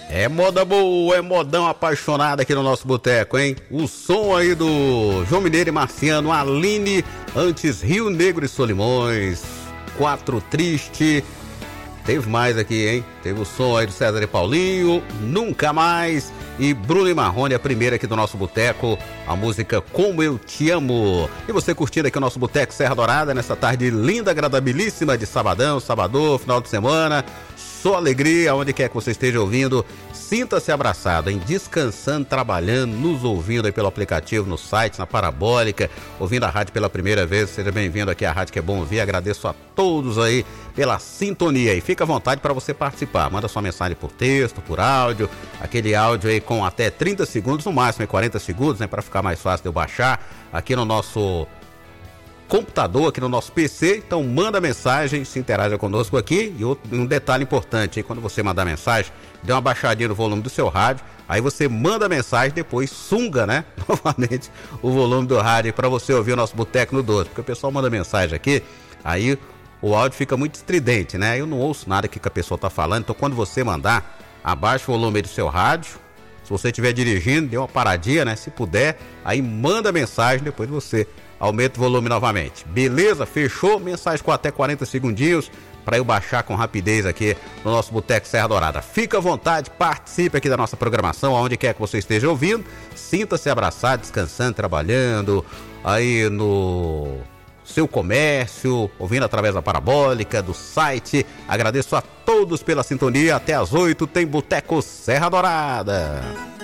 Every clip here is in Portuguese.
É moda boa, é modão apaixonado aqui no nosso boteco, hein? O som aí do João Mineiro e Marciano, Aline, antes Rio Negro e Solimões, Quatro Triste. Teve mais aqui, hein? Teve o som aí do César e Paulinho, Nunca Mais, e Bruno e Marrone, a primeira aqui do nosso boteco, a música Como Eu Te Amo. E você curtindo aqui o nosso boteco Serra Dourada, nessa tarde linda, agradabilíssima de sabadão, sabadão, final de semana. Só alegria, onde quer que você esteja ouvindo, sinta-se abraçado, hein? Descansando, trabalhando, nos ouvindo aí pelo aplicativo, no site, na Parabólica, ouvindo a rádio pela primeira vez. Seja bem-vindo aqui à Rádio Que é Bom Ouvir. Agradeço a todos aí pela sintonia e fica à vontade para você participar. Manda sua mensagem por texto, por áudio, aquele áudio aí com até 30 segundos, no máximo é 40 segundos, né? Para ficar mais fácil de eu baixar aqui no nosso computador, aqui no nosso PC. Então manda mensagem, se interaja conosco aqui. E um detalhe importante, hein? Quando você mandar mensagem, dê uma baixadinha no volume do seu rádio, aí você manda mensagem, depois sunga, né, novamente o volume do rádio para você ouvir o nosso Boteco no 12, porque o pessoal manda mensagem aqui, aí o áudio fica muito estridente, né? Eu não ouço nada que a pessoa tá falando. Então quando você mandar, abaixa o volume do seu rádio. Se você estiver dirigindo, dê uma paradinha, né? Se puder, aí manda mensagem, depois você aumenta o volume novamente. Beleza? Fechou? Mensagem com até 40 segundinhos para eu baixar com rapidez aqui no nosso Boteco Serra Dourada. Fica à vontade, participe aqui da nossa programação, aonde quer que você esteja ouvindo. Sinta-se abraçado, descansando, trabalhando aí no seu comércio, ouvindo através da Parabólica, do site. Agradeço a todos pela sintonia. Até às 8 tem Boteco Serra Dourada.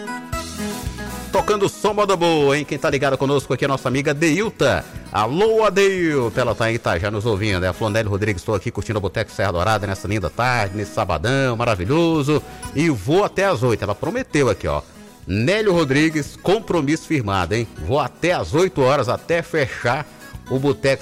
Tocando som moda boa, hein? Quem tá ligado conosco aqui é a nossa amiga Deilta. Alô, Adeilta. Ela tá aí, tá já nos ouvindo. É a Flonélio Rodrigues, estou aqui curtindo o Boteco Serra Dourada nessa linda tarde, nesse sabadão maravilhoso. E vou até às 8. Ela prometeu aqui, ó. Nélio Rodrigues, compromisso firmado, hein? Vou até às 8 horas, até fechar o Boteco